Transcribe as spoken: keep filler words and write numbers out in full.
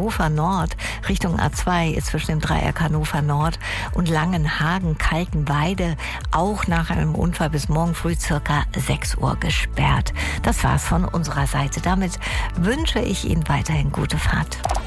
Hannover Nord Richtung A zwei ist zwischen dem Dreieck Hannover Nord und Langenhagen, Kaltenweide auch nach einem Unfall bis morgen früh circa sechs Uhr gesperrt. Das war's von unserer Seite. Damit wünsche ich Ihnen weiterhin gute Fahrt.